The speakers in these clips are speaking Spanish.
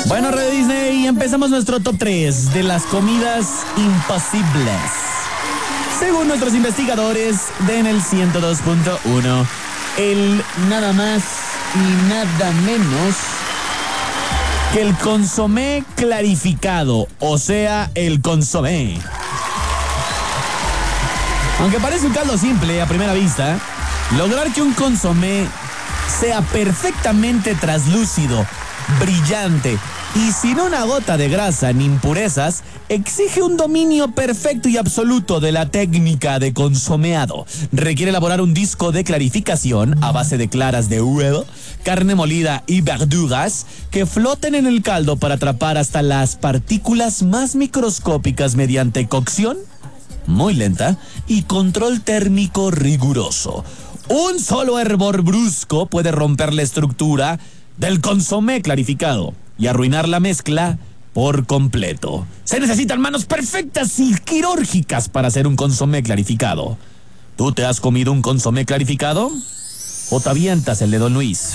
Bueno, Radio Disney, empezamos nuestro top 3 de las comidas imposibles. Según nuestros investigadores de en el 102.1, el nada más y nada menos que el consomé clarificado, o sea, el consomé. Aunque parece un caldo simple a primera vista, lograr que un consomé sea perfectamente traslúcido, brillante y sin una gota de grasa ni impurezas, exige un dominio perfecto y absoluto de la técnica de consomeado. Requiere elaborar un disco de clarificación a base de claras de huevo, carne molida y verduras que floten en el caldo para atrapar hasta las partículas más microscópicas mediante cocción muy lenta y control térmico riguroso. Un solo hervor brusco puede romper la estructura del consomé clarificado y arruinar la mezcla por completo. Se necesitan manos perfectas y quirúrgicas para hacer un consomé clarificado. ¿Tú te has comido un consomé clarificado? ¿O te avientas el de Don Luis?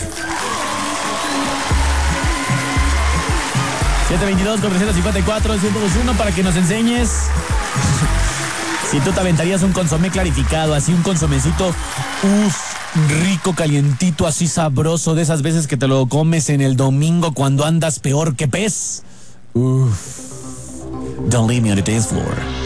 722 con 354 121 para que nos enseñes si tú te aventarías un consomé clarificado, así un consomecito, rico, calientito, así sabroso, de esas veces que te lo comes en el domingo cuando andas peor que pez. Don't leave me on the dance floor.